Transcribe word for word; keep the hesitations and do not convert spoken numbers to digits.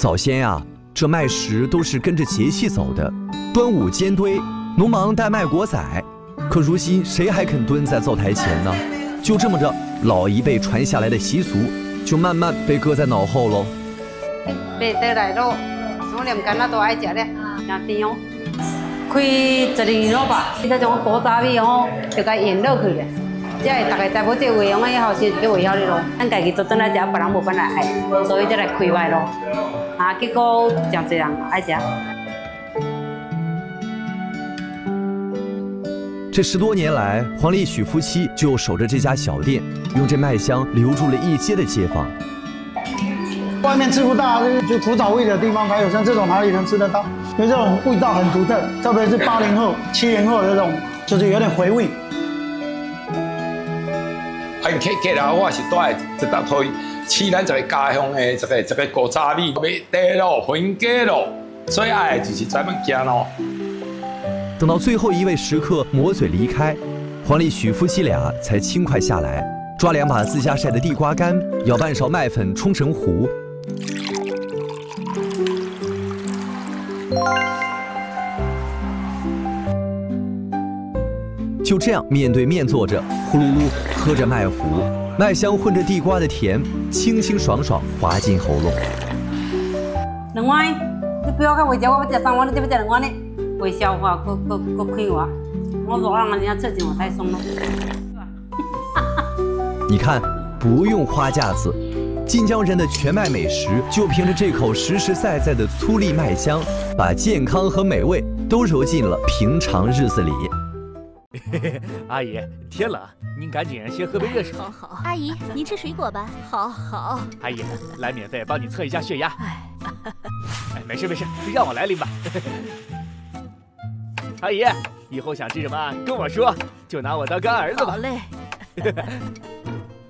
早先呀、啊，这麦食都是跟着节气走的，端午煎堆，农忙带麦果仔。可如今谁还肯蹲在灶台前呢？就这么着，老一辈传下来的习俗就慢慢被搁在脑后喽。 买得来咯，我连干那都爱食咧，真甜哦。开十二年了吧，这种古早味哦，就该腌落去咧。这会大家知要这位用以后是就会晓哩咯。咱家己做转来食，别人无办来爱，所以才来开卖咯。啊，结果真侪人爱食。 这十多年来，黄丽许夫妻就守着这家小店，用这麦香留住了一街的街坊。 外面吃不到，就古早味的地方才有，像这种哪里能吃得到？因为这种味道很独特，特别是八零后、七零后的这种，就是有点回味。 很客气啦，我是带一搭推，试咱这个家乡的这个这个古早味，买地咯、分家咯，最爱的就是这物件咯。 等到最后一位食客抹嘴离开，黄丽许夫妻俩才轻快下来，抓两把自家晒的地瓜干，舀半勺麦粉冲成糊。就这样面对面坐着，呼噜噜喝着麦糊，麦香混着地瓜的甜，清清爽爽滑进喉咙。 两碗，你不要看我食，我要食三碗，你这要食两碗呢？会消化，搁搁搁快活。我老让人家吃进我太松了。 你看，不用花架子，晋江人的全麦美食就凭着这口实实在在的粗粒麦香，把健康和美味都揉进了平常日子里。 阿姨，天冷，您赶紧先喝杯热水。 好好，阿姨，您吃水果吧。好好， 阿姨，来免费帮你测一下血压。 哎， 哎，没事没事，让我来拎吧。阿姨，以后想吃什么跟我说，就拿我当干儿子吧。 好嘞。